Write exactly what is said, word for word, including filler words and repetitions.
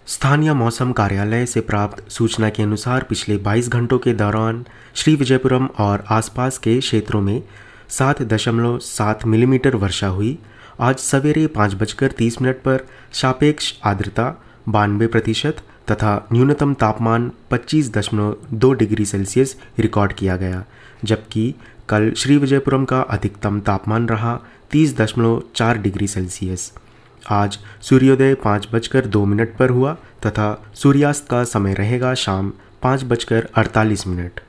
स्थानीय मौसम कार्यालय से प्राप्त सूचना के अनुसार पिछले बाईस घंटों के दौरान श्री विजयपुरम और आसपास के क्षेत्रों में सात दशमलव सात मिलीमीटर वर्षा हुई। आज सवेरे पाँच बजकर तीस मिनट पर सापेक्ष आर्द्रता बानवे प्रतिशत तथा न्यूनतम तापमान पच्चीस दशमलव दो डिग्री सेल्सियस रिकॉर्ड किया गया, जबकि कल श्री विजयपुरम का अधिकतम तापमान रहा तीस दशमलव चार डिग्री सेल्सियस। आज सूर्योदय पाँच बजकर दो मिनट पर हुआ तथा सूर्यास्त का समय रहेगा शाम पाँच बजकर अड़तालीस मिनट।